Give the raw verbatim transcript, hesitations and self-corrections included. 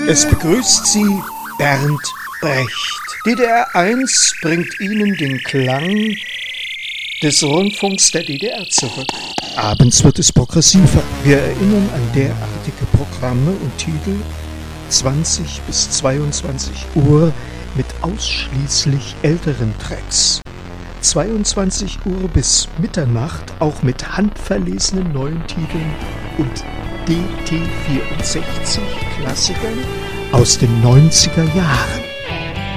Es begrüßt Sie Bernd Brecht. D D R eins bringt Ihnen den Klang des Rundfunks der D D R zurück. Abends wird es progressiver. Wir erinnern an derartige Programme und Titel zwanzig bis zweiundzwanzig Uhr mit ausschließlich älteren Tracks. zweiundzwanzig Uhr bis Mitternacht auch mit handverlesenen neuen Titeln und D T vierundsechzig Klassikern aus den neunziger Jahren.